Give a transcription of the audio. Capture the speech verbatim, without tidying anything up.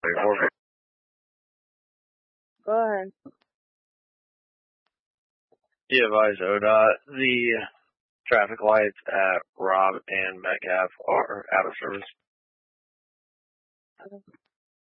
Go ahead. Yeah, advise O D O T. The traffic lights at Robb and Metcalf are out of service.